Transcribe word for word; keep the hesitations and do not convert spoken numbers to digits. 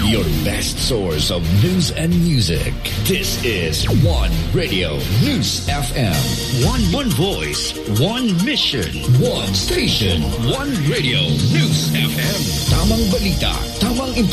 your best source of news and music. This is One Radio News F M. One, one voice, one mission, one station, one Radio News F M. Tamang balita, tamang